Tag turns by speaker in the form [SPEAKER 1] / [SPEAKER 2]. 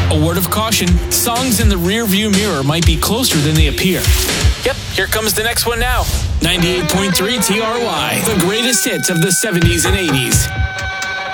[SPEAKER 1] A word of caution, songs in the rearview mirror might be closer than they appear. Yep, here comes the next one now. 98.3 TRY, the greatest hits of the 70s and 80s.